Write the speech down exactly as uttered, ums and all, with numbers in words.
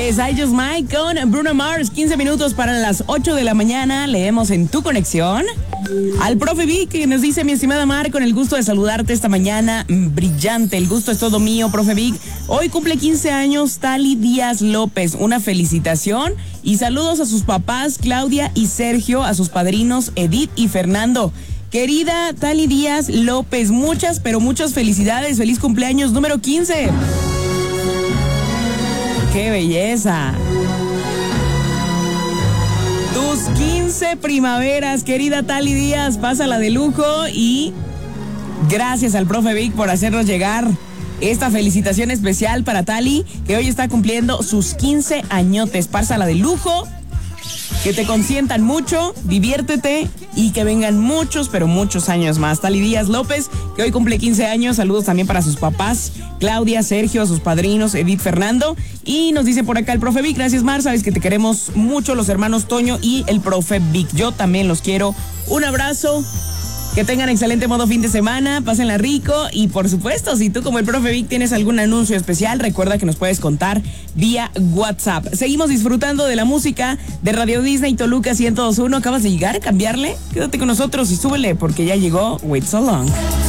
Es I Just Might con Bruno Mars. quince minutos para las ocho de la mañana. Leemos en Tu Conexión al profe Vic, que nos dice: mi estimada Mar, con el gusto de saludarte esta mañana brillante. El gusto es todo mío, profe Vic. Hoy cumple quince años Tali Díaz López. Una felicitación y saludos a sus papás Claudia y Sergio, a sus padrinos Edith y Fernando. Querida Tali Díaz López, muchas, pero muchas felicidades. Feliz cumpleaños número quince. ¡Qué belleza! Tus quince primaveras, querida Tali Díaz, pásala de lujo y gracias al profe Vic por hacernos llegar esta felicitación especial para Tali, que hoy está cumpliendo sus quince añotes. Pásala de lujo, que te consientan mucho, diviértete y que vengan muchos, pero muchos años más. Tali Díaz López, que hoy cumple quince años. Saludos también para sus papás, Claudia, Sergio, a sus padrinos, Edith, Fernando. Y nos dice por acá el profe Vic: gracias, Mar, sabes que te queremos mucho los hermanos Toño y el profe Vic. Yo también los quiero. Un abrazo. Que tengan excelente modo fin de semana, pásenla rico y por supuesto, si tú como el profe Vic tienes algún anuncio especial, recuerda que nos puedes contar vía WhatsApp. Seguimos disfrutando de la música de Radio Disney Toluca ciento dos punto uno. ¿Acabas de llegar a cambiarle? Quédate con nosotros y súbele porque ya llegó Wait So Long.